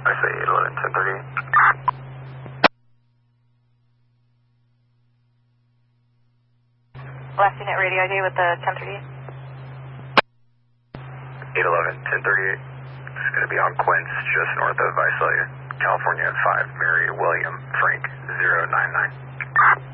I say 811, 1038. Last unit radio ID with the 1038. 811, 1038. It's going to be on Quince, just north of Visalia, California, 5, Mary William Frank 099.